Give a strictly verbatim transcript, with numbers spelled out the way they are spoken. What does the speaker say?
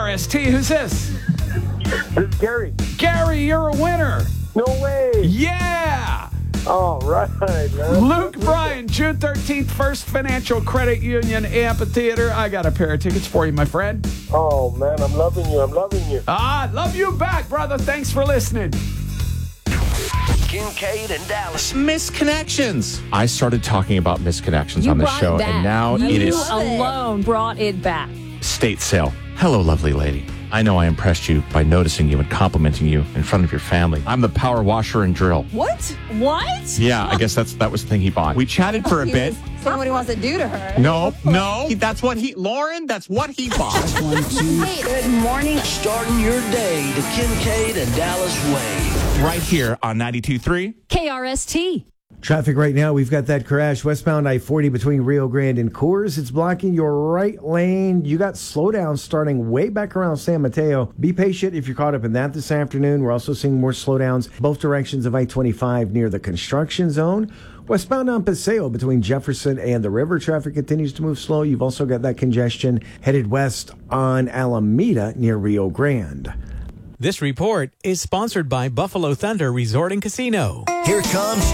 S T, who's this? This is Gary. Gary, you're a winner. No way. Yeah. All right, man. Luke Bryan, June thirteenth, First Financial Credit Union Amphitheater. I got a pair of tickets for you, my friend. Oh, man, I'm loving you. I'm loving you. Ah, love you back, brother. Thanks for listening. Kincaid and Dallas. Misconnections. I started talking about misconnections You on the brought show, it back. and now you it is alone brought it back. state sale. Hello, lovely lady. I know I impressed you by noticing you and complimenting you in front of your family. I'm the power washer and drill. What? What? Yeah, I guess that's that was the thing he bought. We chatted for a He bit. was saying what he wants to do to her. No, no, he- that's what he, Lauren, that's what he bought. Good morning. Starting your day the Kincaid and Dallas way. Right here on ninety-two point three. K R S T. Traffic right now, we've got that crash westbound I forty between Rio Grande and Coors. It's blocking your right lane. You got slowdowns starting way back around San Mateo. Be patient if you're caught up in that this afternoon. We're also seeing more slowdowns both directions of I twenty-five near the construction zone. Westbound on Paseo between Jefferson and the river, traffic continues to move slow. You've also got that congestion headed west on Alameda near Rio Grande. This report is sponsored by Buffalo Thunder Resort and Casino. Here comes